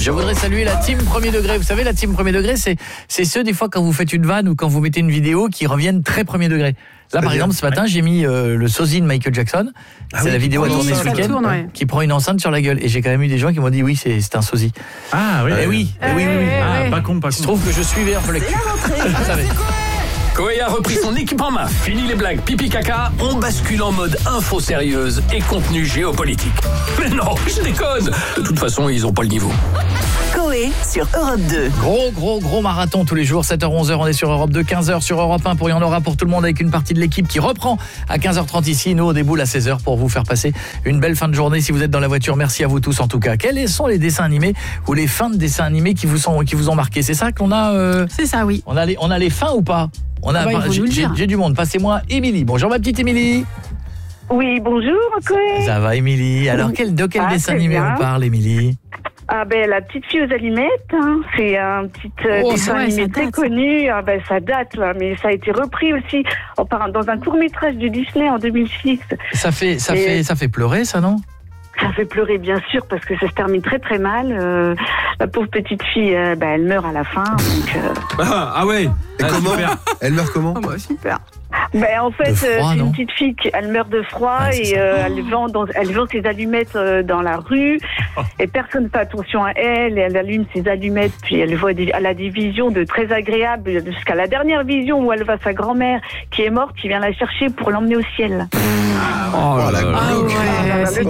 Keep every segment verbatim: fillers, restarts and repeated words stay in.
Je voudrais saluer la team premier degré. Vous savez, la team premier degré, c'est, c'est ceux des fois quand vous faites une vanne ou quand vous mettez une vidéo qui reviennent très premier degré. Là, par exemple, ce matin, j'ai mis euh, le sosie de Michael Jackson. Ah c'est oui, la vidéo à tourner ce week-end tourne, ouais. qui prend une enceinte sur la gueule. Et j'ai quand même eu des gens qui m'ont dit oui, c'est, c'est un sosie. Ah oui. Eh oui, eh oui, oui, oui. Ah, ouais. Pas con, pas con. Je trouve que je suivais un peu l'actu. Vous savez. Koé a repris son équipe en main. Fini les blagues pipi caca. On bascule en mode info sérieuse et contenu géopolitique. Mais non, je déconne. De toute façon, ils ont pas le niveau. Koé sur Europe deux. Gros, gros, gros marathon tous les jours. sept heures, onze heures, on est sur Europe deux. quinze heures sur Europe un. Pour y en aura pour tout le monde avec une partie de l'équipe qui reprend à quinze heures trente ici. Nous, on déboule à seize heures pour vous faire passer une belle fin de journée. Si vous êtes dans la voiture, merci à vous tous en tout cas. Quels sont les dessins animés ou les fins de dessins animés qui vous, sont, qui vous ont marqué? C'est ça qu'on a euh... C'est ça, oui. On a les, on a les fins ou pas? On a, ah bah, j'ai, j'ai, j'ai du monde. Passez-moi Émilie. Bonjour ma petite Émilie. Oui, bonjour. Koé. Ça va Émilie. Alors quel, de quel ah, dessin animé bien. on parle Émilie? Ah ben la petite fille aux allumettes, hein. C'est un petit euh, oh, dessin ouais, animé très connu. Ah ben ça date là, mais ça a été repris aussi dans un court métrage de Disney en deux mille six. Ça fait, ça Et... fait, ça fait pleurer, ça non? Ça fait pleurer bien sûr parce que ça se termine très très mal. Euh, la pauvre petite fille, euh, bah, elle meurt à la fin. Donc, euh... ah, ah ouais. Et ah, comment super. Elle meurt comment? Oh, bah, super. Ben en fait, froid, euh, c'est une petite fille qui elle meurt de froid ah, et euh, elle vend dans, elle vend ses allumettes euh, dans la rue oh. et personne ne fait attention à elle. Et elle allume ses allumettes puis elle voit des, elle a des visions de très agréables jusqu'à la dernière vision où elle voit sa grand-mère qui est morte, qui vient la chercher pour l'emmener au ciel. Oh la glauque. Ah ouais, ah, c'est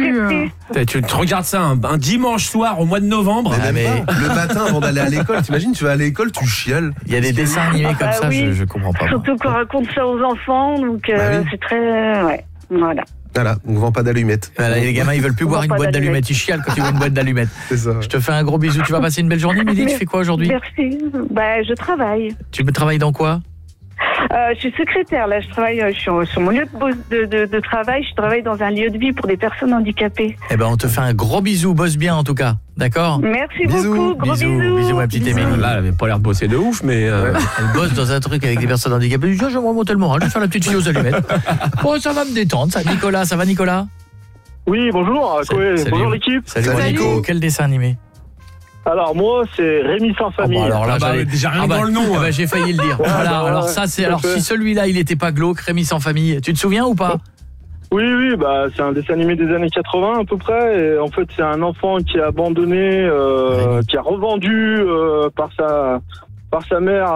c'est tu te regardes ça un, un dimanche soir au mois de novembre. Ah, mais le matin avant d'aller à l'école, t'imagines, tu vas à l'école, tu chiales. Il y a des dessins animés comme ah, ça, oui. je, je comprends pas. Surtout qu'on raconte ça aux enfants, donc euh, bah oui. c'est très, euh, ouais, voilà. Voilà, on ne vend pas d'allumettes. Voilà, les gamins, ils veulent plus boire une boîte d'allumettes. d'allumettes. Ils chialent quand ils voient une boîte d'allumettes. C'est ça. Je te fais un gros bisou. Tu vas passer une belle journée, Émilie. Tu fais quoi aujourd'hui? Merci. Bah, je travaille. Tu travailles dans quoi? Euh, je suis secrétaire, là, je travaille euh, sur, sur mon lieu de, de, de, de travail, je travaille dans un lieu de vie pour des personnes handicapées. Eh ben, on te fait un gros bisou, bosse bien en tout cas, d'accord? Merci bisous. beaucoup, gros bisous. Bisous, bisous ma petite Émilie. Là, elle avait pas l'air de bosser de ouf, mais... Euh... Elle bosse dans un truc avec des personnes handicapées. Je vais remonter le moral, je vais faire la petite fille aux allumettes. Bon, ça va me détendre, ça. Nicolas, ça va Nicolas? Oui, bonjour, Koé. Bonjour l'équipe. Salut, Salut Nico, quel dessin animé? Alors moi c'est Rémi sans famille. Oh bah alors là, ah bah, déjà rien ah bah, dans le nom. Ah bah, j'ai failli le dire. Ouais, voilà. bah, alors ouais, ça c'est alors si celui-là il était pas glauque, Rémi sans famille. Tu te souviens ou pas? Oui oui bah c'est un dessin animé des années quatre-vingts à peu près. Et en fait c'est un enfant qui est abandonné, euh, qui a revendu euh, par sa par sa mère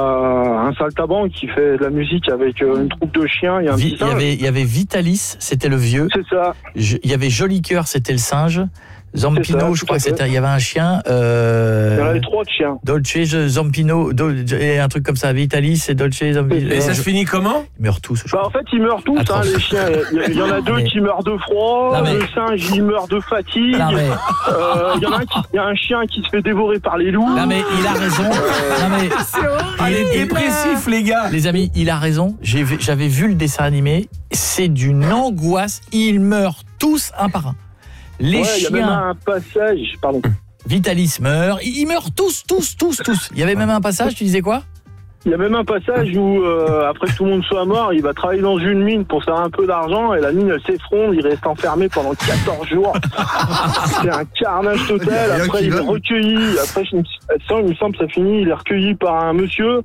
à un saltaban qui fait de la musique avec euh, une troupe de chiens. Il y a un Vi- petit singe. Il y avait il y avait Vitalis, c'était le vieux. C'est ça. Je, il y avait Joli Cœur, c'était le singe. Zampino, ça, je crois que c'était, il y avait un chien. Euh, il y en avait trois de chiens. Dolce, Zampino, Dolce, et un truc comme ça. Vitalis et Dolce, Zampino. Et ça se finit comment? Ils meurent tous. Bah en fait, ils meurent tous, hein, les chiens. Il y en a deux mais... qui meurent de froid, mais... le singe, il meurt de fatigue. Non, mais... euh, il y en a un qui, il y a un chien qui se fait dévorer par les loups. Non mais il a raison. Non mais c'est horrible. Il est dépressif, les gars. Les amis, il a raison. J'ai, j'avais vu le dessin animé. C'est d'une angoisse. Ils meurent tous un par un. Les ouais, chiens. Il y a même un passage, pardon. Vitalis meurt. Ils meurent tous, tous, tous, tous. Il y avait même un passage. Tu disais quoi? Il y a même un passage où, euh, après que tout le monde soit mort, il va travailler dans une mine pour faire un peu d'argent et la mine, elle s'effondre, il reste enfermé pendant quatorze jours. C'est un carnage total. Après, il est recueilli. Après, il me semble que ça finit, il est recueilli par un monsieur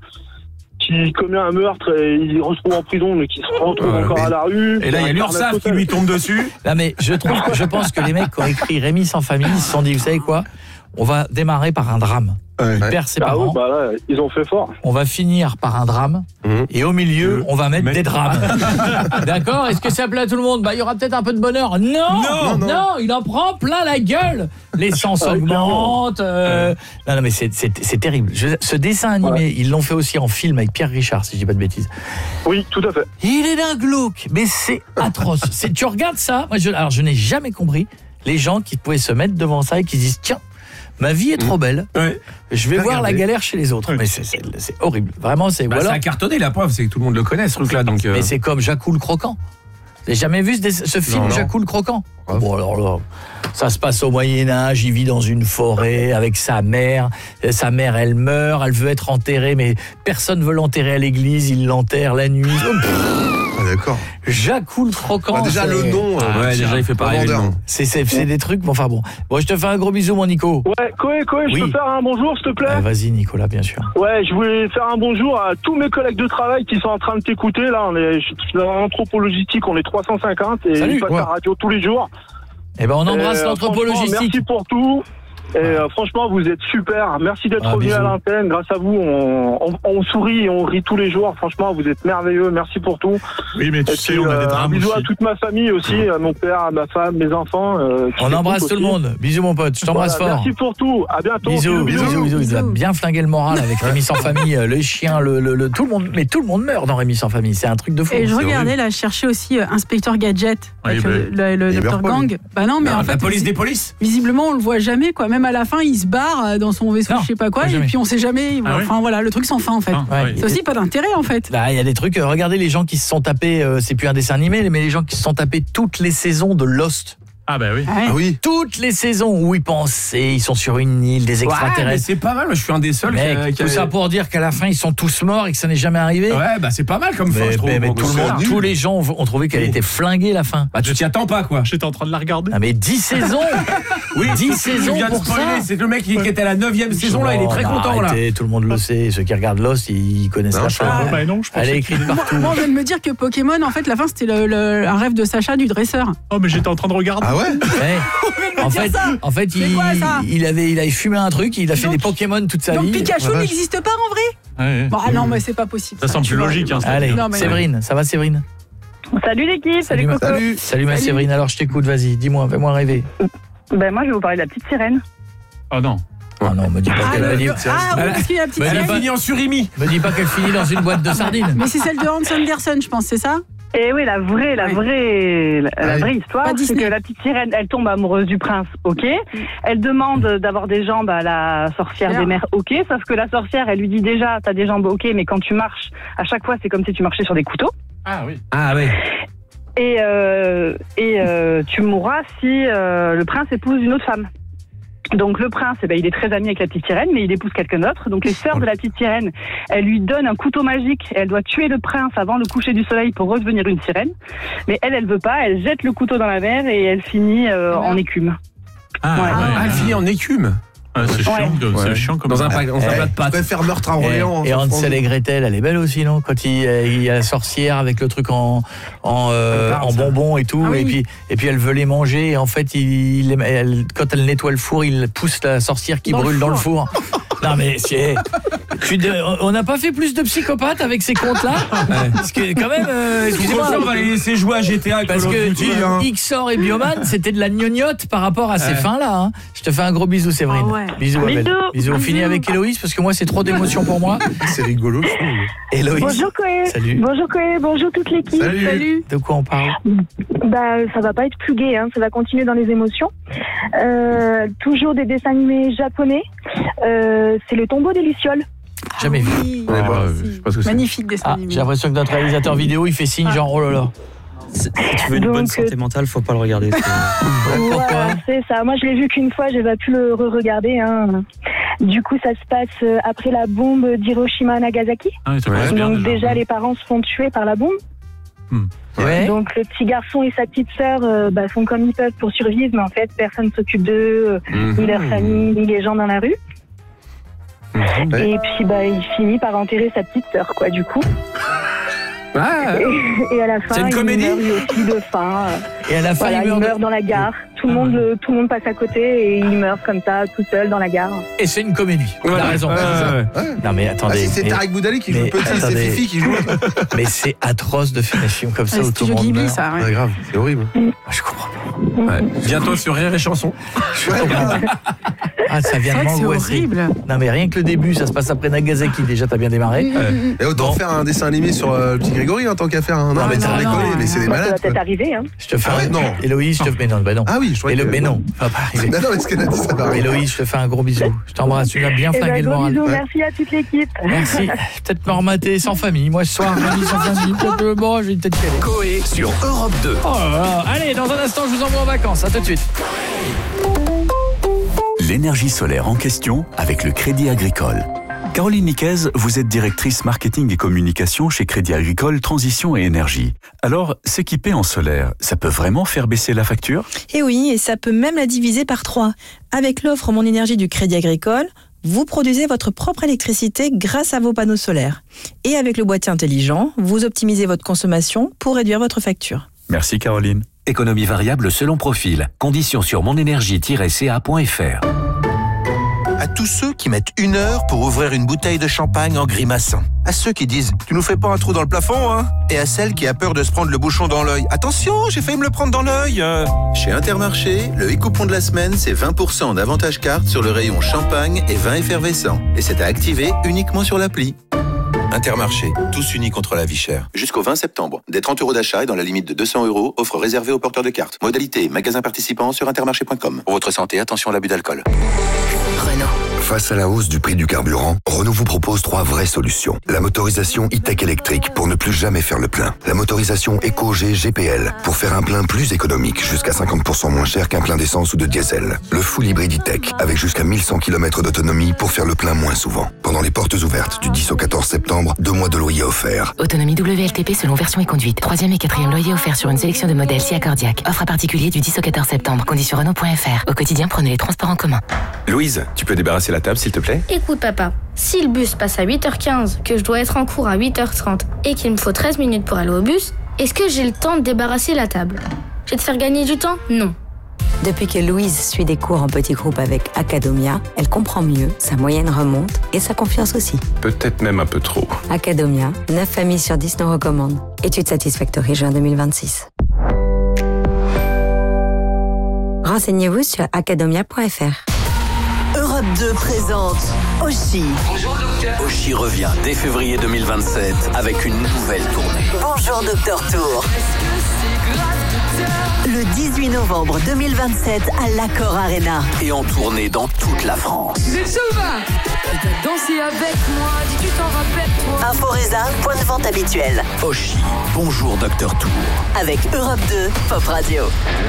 qui commet un meurtre et il se retrouve en prison mais qui se retrouve ouais, encore mais... à la rue. Et là il y a l'URSSAF qui lui tombe dessus. Là mais je trouve, je pense que les mecs qui ont écrit Rémi sans famille, ils se sont dit, vous savez quoi? On va démarrer par un drame. Ouais. Il perd ses ah parents. Oui, bah là, ils ont fait fort. On va finir par un drame mmh. et au milieu, mmh. on va mettre Mais... des drames. D'accord? Est-ce que ça plaît à tout le monde? Bah, il y aura peut-être un peu de bonheur. Non, non, non, non il en prend plein la gueule. L'essence augmente. Euh... Non, non, mais c'est, c'est, c'est terrible. Je... Ce dessin animé, ouais. ils l'ont fait aussi en film avec Pierre Richard, si je dis pas de bêtises. Oui, tout à fait. Il est d'un glauque, mais c'est atroce. c'est... Tu regardes ça, moi, je... alors je n'ai jamais compris les gens qui pouvaient se mettre devant ça et qui disent tiens. Ma vie est trop belle. Ouais. Je vais Regardez. voir la galère chez les autres. Ouais. Mais c'est, c'est, c'est horrible. Vraiment, c'est. Bah, voilà. Ça a cartonné, la preuve, c'est que tout le monde le connaît, ce truc-là. Donc, euh... Mais c'est comme Jacou le Croquant. Vous n'avez jamais vu ce, ce film, Jacou le Croquant? Ah. Bon, alors là, ça se passe au Moyen-Âge. Il vit dans une forêt avec sa mère. Sa mère, elle meurt. Elle veut être enterrée, mais personne ne veut l'enterrer à l'église. Il l'enterre la nuit. d'accord. Jacou le croquant. Bah, déjà, c'est- le nom. Ah, ouais, déjà, il fait pas rêver, le nom. C'est, c'est, c'est des trucs, bon, enfin bon. Bon, je te fais un gros bisou, mon Nico. Ouais, Koé, Koé, je Oui. peux faire un bonjour, s'il te plaît? Ah, vas-y, Nicolas, bien sûr. Ouais, je voulais faire un bonjour à tous mes collègues de travail qui sont en train de t'écouter. Là, on est je suis dans l'anthropologistique, on est trois cent cinquante et Salut. je passe Ouais. la radio tous les jours. Eh ben, on embrasse Euh, l'anthropologistique. franchement, Merci pour tout. Et euh, franchement, vous êtes super. Merci d'être Ah, revenu à bisous. l'antenne. Grâce à vous, on, on, on sourit et on rit tous les jours. Franchement, vous êtes merveilleux. Merci pour tout. Oui, mais tu Et sais, puis, on a euh, des un drames bisou aussi. à toute ma famille aussi, à mon père, à ma femme, mes enfants. euh, qui On embrasse écoutent tout le aussi. monde. Bisous, mon pote. Je t'embrasse Voilà, fort. Merci pour tout. À bientôt. Bisous, bisous, bisous, bisous. Il a bien flingué le moral avec Rémi sans famille, euh, les chiens, le, le, le- tout le monde. Mais tout le monde meurt dans Rémi sans famille. C'est un truc de fou. Et je C'est regardais horrible. là, je cherchais aussi euh, Inspecteur Gadget, Oui, avec bah, le, le, le il docteur meurt pas, lui. Gang. Bah non, mais Non, en la fait, police visi- des polices. visiblement, on le voit jamais, quoi. Même à la fin, il se barre euh, dans son vaisseau, Non, je sais pas quoi, pas et jamais. puis on sait jamais. Ah oui Enfin voilà, le truc sans fin en fait. Ah, Ouais. oui. C'est aussi pas d'intérêt en fait. Là, il y a des trucs. euh, regardez les gens qui se sont tapés. euh, c'est plus un dessin animé, mais les gens qui se sont tapés toutes les saisons de Lost. Ah, bah oui. Ouais. Ah oui. Toutes les saisons où ils pensaient, ils sont sur une île, des Ouais, mais extraterrestres. c'est pas mal. Je suis un des seuls. Mec, qui- qui tout ça avait- pour dire qu'à la fin ils sont tous morts et que ça n'est jamais arrivé. Ouais, bah c'est pas mal comme fin, Mais, je trouve. mais- mais Bon, tout le c'est monde, nul. tous les gens ont, ont trouvé qu'elle était flinguée la fin. Bah tu t'y attends pas, quoi. J'étais en train de la regarder. Ah mais dix saisons. Oui, dix tu saisons viens de pour spoiler. ça. C'est le mec qui, qui était à la neuvième saison là. Il est très Non, content là. arrêtez, tout le monde le sait. Ceux qui regardent Lost, ils connaissent Non, la je fin. sais pas. Bah non, je Elle est pensais. écrite partout. Moi, on vient de me dire que Pokémon, en fait, la fin, c'était le, le- un rêve de Sacha du dresseur. Oh, mais j'étais en train de regarder. Ah ouais. Ouais. En dire fait, ça. en fait, C'est il, quoi, ça il avait, il avait fumé un truc. Il a fait Donc- des Pokémon toute sa Donc vie. Pikachu la vache. n'existe pas en vrai? Ouais, ouais. Bon, ah non, mais c'est pas possible. Ça semble tu plus vois. logique, hein, ça. Allez, Non, mais- Séverine, ça va Séverine? Salut l'équipe, salut, Coco. Salut. Salut ma Salut. Séverine. Alors je t'écoute. Vas-y, dis-moi, fais-moi rêver. Ben moi je vais vous parler de la petite sirène. Oh non. Oh non, me dis pas Ah, qu'elle le- me dis, ah oui, parce qu'il y a la petite Mais Elle a elle sirène. fini en surimi. me dis pas qu'elle finit dans une boîte de sardines. Mais c'est celle de Hans Andersen, je pense, c'est ça? Et oui, la vraie, la Ouais. vraie, la, la Ah oui. vraie histoire, Pas c'est Disney. que la petite sirène, elle tombe amoureuse du prince, ok. Elle demande d'avoir des jambes à la sorcière Bien. des mers, ok. Sauf que la sorcière, elle lui dit déjà, t'as des jambes, ok, mais quand tu marches, à chaque fois, c'est comme si tu marchais sur des couteaux. Ah oui. Ah ouais. Et, euh, et euh, tu mourras si euh, le prince épouse une autre femme. Donc le prince, eh ben, il est très ami avec la petite sirène, mais il épouse quelqu'un d'autre. Donc les sœurs de la petite sirène, elles lui donnent un couteau magique. Et elle doit tuer le prince avant le coucher du soleil pour redevenir une sirène. Mais elle, elle veut pas. Elle jette le couteau dans la mer et elle finit euh, en écume. Ah, Ouais. ouais. Ah, elle finit en écume. Ah, c'est chiant, Ouais. comme- c'est Ouais. chiant comme Dans un, ça. pa- dans un Eh, plat de Je pâtes. préfère Meurtre à Et, Orléans. et hein, Hansel et Gretel, elle est belle aussi, non? Quand il, euh, il y a la sorcière avec le truc en, en, euh, parle, en ça. bonbons et tout, Ah et, oui. puis, et puis elle veut les manger, et en fait, il, il- elle- quand elle nettoie le four, il pousse la sorcière qui Dans le brûle dans le four. Non mais c'est... tu dé- on n'a pas fait plus de psychopathes avec ces comptes-là? Parce que quand même, euh, excusez-moi... On va les laisser jouer à G T A. Parce Call of que Duty, hein. Xor et Bioman, c'était de la gnognotte par rapport à ces Ouais. fins-là. Hein. Je te fais un gros bisou, Séverine. Ah ouais. Bisous, Abel. Bisous. Bisous. On finit avec Héloïse parce que moi, c'est trop d'émotions pour moi. C'est rigolo, je trouve. Héloïse, Bonjour Koé. Salut. Bonjour Koé, bonjour toute l'équipe. Salut. Salut. de quoi on parle? Bah ça va pas être plus gai, hein, ça va continuer dans les émotions. Euh, toujours des dessins animés japonais. Euh, c'est le tombeau des lucioles. Jamais vu. Ah oui. Ouais, bah, Si. je sais pas ce que c'est. Magnifique dessin Ah, animé. j'ai l'impression que notre réalisateur vidéo, il fait signe genre oh là là. Si tu veux une Donc, bonne euh, santé mentale, faut pas le regarder. Pourquoi? Voilà, c'est ça. Moi je l'ai vu qu'une fois, j'ai pas pu le re-regarder. Hein. Du coup ça se passe euh, après la bombe d'Hiroshima à Nagasaki. Ah, oui, ça Ouais. commence bien, Donc déjà les parents se font tuer par la bombe. Ouais. Donc le petit garçon et sa petite sœur euh, bah, font comme ils peuvent pour survivre, mais en fait personne s'occupe d'eux, euh, ni leur famille, ni les gens dans la rue. Ouais. Et puis bah il finit par enterrer sa petite sœur, quoi, du coup. Ah, Et, et à la fin, C'est une il comédie meurt lui aussi de faim. Et à la fin, Voilà, il il meurt. de- meurt dans la gare. Tout le monde, le- tout le monde passe à côté et il meurt comme ça, tout seul dans la gare. Et c'est une comédie. T'as Voilà. raison. Ouais, ouais, ouais. Ouais. Non mais Ah, attendez. si c'est mais- Tarek Boudali qui joue mais le petit, c'est attendez. Fifi qui joue. mais c'est atroce de faire des films comme ça Ouais, où c'est tout le Studio monde Ghibli, meurt. ça. ouais. Ouais, grave, c'est horrible. Je comprends pas. Ouais. Bientôt sur Rire et Chanson. Ouais, grave. Ah, ça C'est vient de vrai que c'est m'angoisser. horrible. Non mais rien que le début, ça se passe après Nagasaki. Déjà, t'as bien démarré. Et autant Bon. faire un dessin animé sur euh, le petit Grégory en tant qu'à faire. Hein. Non, Ah, mais non, t'as non, déconné, non, mais c'est des Bah, ça va malades. peut-être quoi. arriver, hein. Je te fais Ah ouais, un... non. Héloïse, je te fais... Non, bah non. Ah oui, je Et croyais le... que. Mais non, ça va pas arriver. Non, non, mais ce qu'elle a dit, ça va arriver. Héloïse, je te fais un gros bisou. Je t'embrasse. Tu m'as bien Eh ben, flingué le gros moral. bisous, Ouais. merci à toute l'équipe. Merci. Peut-être me remater sans famille. Moi, ce soir, Rémi sans famille. Peut-être le bon, je vais peut-être caler. Coé sur Europe deux. Oh là là. Allez, dans un instant, je vous envoie en vacances. À tout de suite. L'énergie solaire en question avec le Crédit Agricole. Caroline Niquez, vous êtes directrice marketing et communication chez Crédit Agricole Transition et Énergie. Alors, s'équiper en solaire, ça peut vraiment faire baisser la facture ? Eh oui, et ça peut même la diviser par trois. Avec l'offre Mon Énergie du Crédit Agricole, vous produisez votre propre électricité grâce à vos panneaux solaires. Et avec le boîtier intelligent, vous optimisez votre consommation pour réduire votre facture. Merci Caroline. Économie variable selon profil. Conditions sur monénergie tiret c a point f r. À tous ceux qui mettent une heure pour ouvrir une bouteille de champagne en grimaçant. À ceux qui disent « Tu nous fais pas un trou dans le plafond, hein ?» Et à celle qui a peur de se prendre le bouchon dans l'œil. « Attention, j'ai failli me le prendre dans l'œil !» Chez Intermarché, le e-coupon de la semaine, c'est vingt pour cent d'avantage carte sur le rayon champagne et vin effervescent. Et c'est à activer uniquement sur l'appli. Intermarché, tous unis contre la vie chère. Jusqu'au vingt septembre. Des trente euros d'achat et dans la limite de deux cents euros, offre réservée aux porteurs de cartes. Modalité, magasin participant sur intermarché point com. Pour votre santé, attention à l'abus d'alcool. Renault. Face à la hausse du prix du carburant, Renault vous propose trois vraies solutions. La motorisation e-tech électrique pour ne plus jamais faire le plein. La motorisation EcoG G P L pour faire un plein plus économique, jusqu'à cinquante pour cent moins cher qu'un plein d'essence ou de diesel. Le full hybride e-tech avec jusqu'à mille cent kilomètres d'autonomie pour faire le plein moins souvent. Pendant les portes ouvertes du dix au quatorze septembre, deux mois de loyer offerts. Autonomie W L T P selon version et conduite. Troisième et quatrième loyer offert sur une sélection de modèles si accordiaque. Offre à particulier du dix au quatorze septembre. Conditions Renault point f r. Au quotidien, prenez les transports en commun. Louise, tu peux débarrasser la table s'il te plaît ? Écoute papa, si le bus passe à huit heures quinze, que je dois être en cours à huit heures trente et qu'il me faut treize minutes pour aller au bus, est-ce que j'ai le temps de débarrasser la table ? Je vais te faire gagner du temps ? Non. Depuis que Louise suit des cours en petits groupes avec Academia, elle comprend mieux, sa moyenne remonte et sa confiance aussi. Peut-être même un peu trop. Academia, neuf familles sur dix nous recommandent. Étude Satisfactory juin deux mille vingt-six. Renseignez-vous sur academia point f r. Europe deux présente Oshi. Bonjour docteur. Oshi revient dès février deux mille vingt-sept avec une nouvelle tournée. Bonjour Docteur Tour. Le dix-huit novembre deux mille vingt-sept à l'Accor Arena. Et en tournée dans toute la France. Vous êtes sauvage. Tu as dansé avec moi, dis tu t'en rappelles toi. Inforesa, point de vente habituel. Oshi, bonjour Docteur Tour. Avec Europe deux, Pop Radio.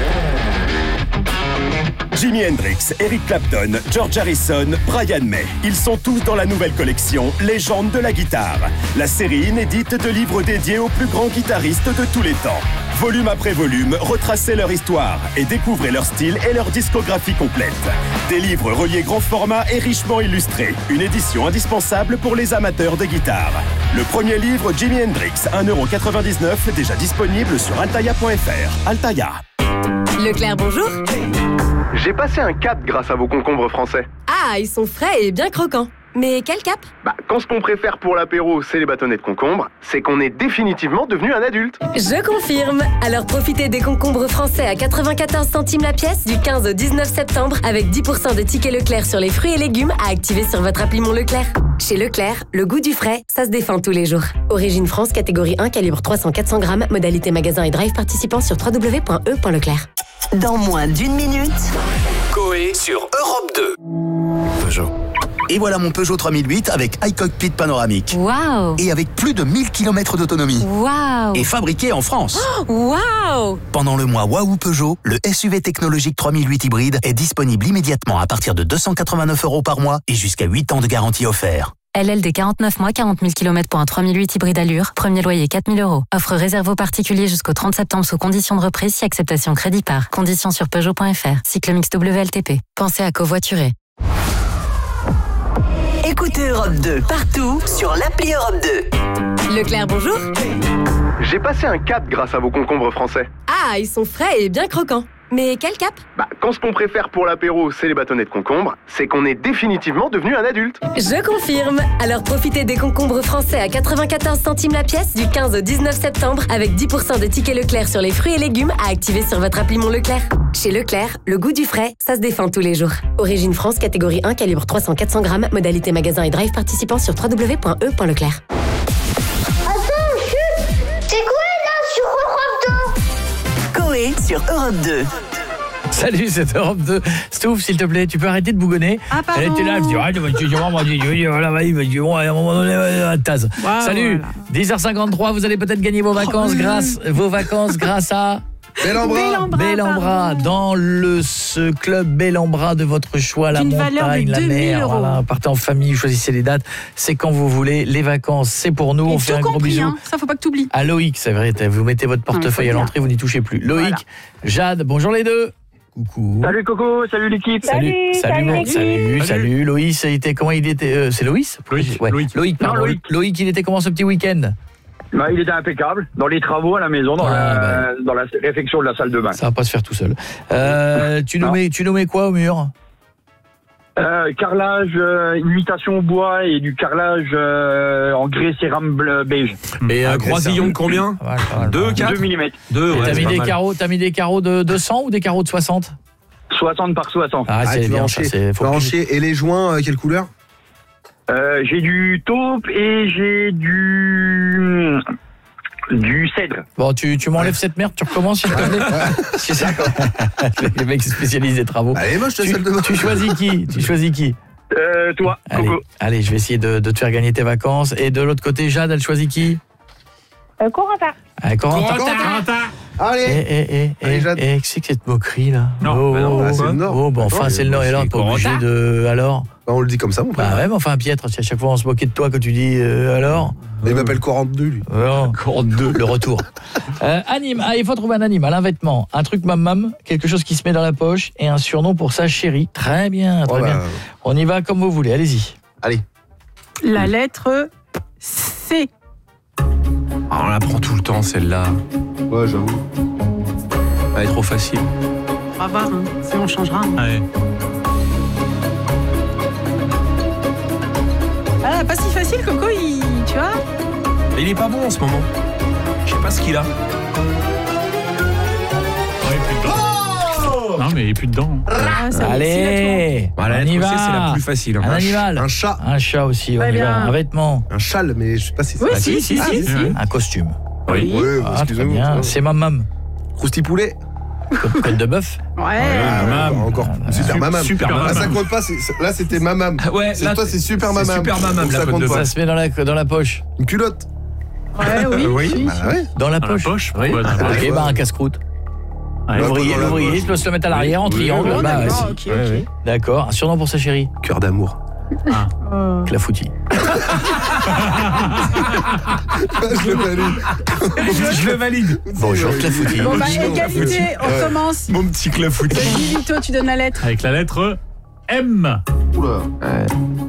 Jimi Hendrix, Eric Clapton, George Harrison, Brian May. Ils sont tous dans la nouvelle collection Légendes de la guitare. La série inédite de livres dédiés aux plus grands guitaristes de tous les temps. Volume après volume, retracez leur histoire et découvrez leur style et leur discographie complète. Des livres reliés grand format et richement illustrés. Une édition indispensable pour les amateurs de guitare. Le premier livre Jimi Hendrix, un euro quatre-vingt-dix-neuf, déjà disponible sur altaya point f r. Altaya. Leclerc, bonjour. J'ai passé un cap grâce à vos concombres français. Ah, ils sont frais et bien croquants. Mais quel cap ? Bah, quand ce qu'on préfère pour l'apéro, c'est les bâtonnets de concombre, c'est qu'on est définitivement devenu un adulte. Je confirme. Alors profitez des concombres français à quatre-vingt-quatorze centimes la pièce du quinze au dix-neuf septembre avec dix pour cent de tickets Leclerc sur les fruits et légumes à activer sur votre appli Mon Leclerc. Chez Leclerc, le goût du frais, ça se défend tous les jours. Origine France, catégorie un, calibre trois cents à quatre cents grammes, modalité magasin et drive participant sur w w w point e point leclerc. Dans moins d'une minute, Coé sur Europe deux. Peugeot. Et voilà mon Peugeot trois mille huit avec iCockpit panoramique. Waouh. Et avec plus de mille kilomètres d'autonomie. Waouh. Et fabriqué en France. Oh, waouh. Pendant le mois Waouh Peugeot, le S U V technologique trois mille huit hybride est disponible immédiatement à partir de deux cent quatre-vingt-neuf euros par mois et jusqu'à huit ans de garantie offert. L L D quarante-neuf mois, quarante mille kilomètres pour un trois mille huit hybride allure. Premier loyer quatre mille euros. Offre réservée aux particuliers jusqu'au trente septembre sous condition de reprise si acceptation crédit par. Conditions sur Peugeot point f r. Cycle mix W L T P. Pensez à covoiturer. écoutez Europe deux partout sur l'appli Europe deux. Leclerc, bonjour. J'ai passé un cap grâce à vos concombres français. Ah, ils sont frais et bien croquants. Mais quel cap ? Bah, quand ce qu'on préfère pour l'apéro, c'est les bâtonnets de concombre, c'est qu'on est définitivement devenu un adulte. Je confirme. Alors profitez des concombres français à quatre-vingt-quatorze centimes la pièce du quinze au dix-neuf septembre avec dix pour cent de tickets Leclerc sur les fruits et légumes à activer sur votre appli Mon Leclerc. Chez Leclerc, le goût du frais, ça se défend tous les jours. Origine France, catégorie un, calibre trois cents à quatre cents grammes, modalité magasin et drive participant sur w w w point e point leclerc. Attends, chut ! C'est quoi là sur Europe deux ? Coé sur Europe deux. Salut, c'est Europe deux. Stouff, s'il te plaît, tu peux arrêter de bougonner. Ah, pardon. Elle était là, elle dit, ah, tu vas, tu vas, moi, tu dis, voilà, vas-y, vas-y, bon, à un moment donné, euh, Taz. Wow, Salut, voilà. dix heures cinquante-trois, vous allez peut-être gagner vos vacances Oh, grâce, vos vacances grâce à Bellambra. Bellambra, dans le ce club Bellambra de votre choix, la D'une valeur de montagne, la deux mille mer, euros. voilà, partez en famille, choisissez les dates, c'est quand vous voulez, les vacances, c'est pour nous, Et on fait tout un gros compris, bisou. hein. Ça, faut pas que t'oublies. À Loïc, c'est vrai, vous mettez votre portefeuille à dire. l'entrée, vous n'y touchez plus. Loïc, Voilà. Jade, bonjour les deux. Coucou. Salut Coco, salut l'équipe. Salut, salut, mon- salut, salut, Loïs, il était comment il était euh, c'est Loïs Loïc, Ouais. Loïc. Loïc, pardon. Non, Loïc. Loïc, il était comment ce petit week-end? Bah, il était impeccable dans les travaux à la maison, dans, Ah, la, bah. dans la réfection de la salle de bain. Ça va pas se faire tout seul. Euh, tu nous mets, tu nous mets quoi au mur? Euh, carrelage, euh, imitation au bois et du carrelage euh, en grès cérame bleu beige. Et un croisillon de combien? deux, quatre deux millimètres. deux, Et ouais, t'as c'est mis pas des mal. carreaux, t'as mis des carreaux de deux cents ou des carreaux de soixante? soixante par soixante. Ah, Ah, c'est tu vas bien, en ça, chier. c'est Tu faut vas en plus- chier. Et les joints, euh, quelle couleur? Euh, j'ai du taupe et j'ai du du cèdre. Bon, tu, tu m'enlèves cette merde, tu recommences, s'il te plaît. C'est ça. Les mecs spécialistes des travaux. Allez, moi, je te tu, salle de bain. tu choisis qui? Tu choisis qui? Euh, toi, Allez, Coco. allez, je vais essayer de, de te faire gagner tes vacances. Et de l'autre côté, Jade, elle choisit qui? Euh, Corentin. Ah, Corentin. Eh, Allez. eh, eh, eh, Allez, Jade. eh, qu'est-ce que cette moquerie là? Non, oh, bah non, oh, bah, c'est le Nord. oh, bon, enfin, Ouais, c'est le Nord et l'Or, c'est pas obligé Corentin. de. Alors? Bah, on le dit comme ça, mon Bah frère. ouais, mais enfin, Pietre, si à chaque fois on se moquait de toi quand tu dis euh, alors? Il m'appelle quarante-deux, lui. Non, quarante-deux, le retour. Euh, anime, ah, il faut trouver un animal, un vêtement, un truc mam-mam, quelque chose qui se met dans la poche et un surnom pour sa chérie. Très bien, très Oh, bien. bah, On y va comme vous voulez, allez-y. Allez. La lettre C. Ah, on la prend tout le temps, celle-là. Ouais, j'avoue. Elle est trop facile. On va voir, hein, si on changera. Ouais. Ah, pas si facile, Coco, il, tu vois. Mais il est pas bon en ce moment. Je sais pas ce qu'il a. Non, mais il est plus dedans. Ah, ça va être Allez, Voilà, on y la va. c'est la plus facile. hein. Un animal. Un chat. Un chat aussi, on Très y bien. va. Un vêtement. Un châle, mais je sais pas si c'est. Oui, Ah, si, si, Ah, si, si. Un costume. Oui. Ouais, Ah, très excusez-moi. bien. ça va. C'est mam-mam. Crousty poulet. Côte côte de bœuf. Ouais. Ah, mamam. Encore. Ah, Super mamam. super Ah, mamam. ça compte pas. c'est- c'est- Là, c'était mamam. Ouais, C'est- là, toi, c'est super c'est mamam. super mamam, Donc, la ça côte compte de pas. Ça se met dans la, dans la poche. Une culotte. Ouais, oui. Oui. si, Bah si. ouais. Dans la Dans la poche. poche Oui. Pourquoi dans la Ok, poche bah un casse-croûte. Ouais. L'ouvrier, dans la l'ouvrier, poche. il doit se le mettre à l'arrière en Oui, triangle. oui, Bah, d'accord, si. ok, Ouais, ok. ouais. D'accord. Un surnom pour sa chérie. Cœur d'amour. Oh. Clafoutis. Je le valide. Je le valide. Bonjour Clafoutis. Bon, bah, égalité, on commence. Mon petit clafoutis. Vas-y, Vito, tu donnes la lettre. Avec la lettre M. Oula.